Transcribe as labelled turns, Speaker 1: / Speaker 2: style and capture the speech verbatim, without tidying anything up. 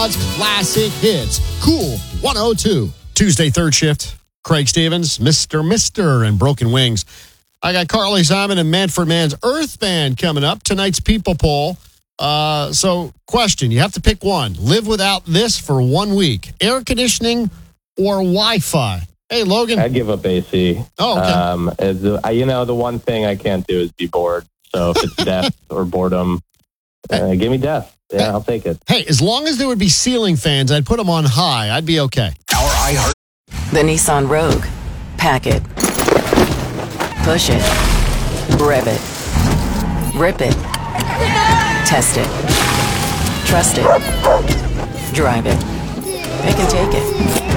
Speaker 1: Todd's Classic Hits. Cool one oh two. Tuesday, third shift. Craig Stevens, Mister Mister and Broken Wings. I got Carly Simon and Manfred Mann's Earth Band coming up. Tonight's People Poll. Uh, so, question. You have to pick one. Live without this for one week. Air conditioning or Wi-Fi? Hey, Logan.
Speaker 2: I'd give up A C.
Speaker 1: Oh, okay.
Speaker 2: Um, as the, you know, the one thing I can't do is be bored. So if it's death or boredom, uh, give me death. Yeah,
Speaker 1: hey.
Speaker 2: I'll take it.
Speaker 1: Hey, as long as there would be ceiling fans, I'd put them on high. I'd be okay.
Speaker 3: Our iHeart.
Speaker 4: The Nissan Rogue. Pack it. Push it. Rev it. Rip it. Test it. Trust it. Drive it. Pick and take it.